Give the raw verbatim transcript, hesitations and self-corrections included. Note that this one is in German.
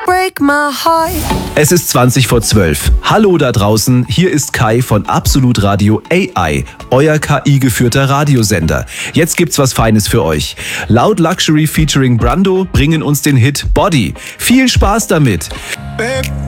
break my heart. Es ist zwanzig vor zwölf. Hallo da draußen, hier ist Kai von Absolut Radio A I, euer K I-geführter Radiosender. Jetzt gibt's was Feines für euch. Loud Luxury featuring Brando bringen uns den Hit Body. Viel Spaß damit! Babe,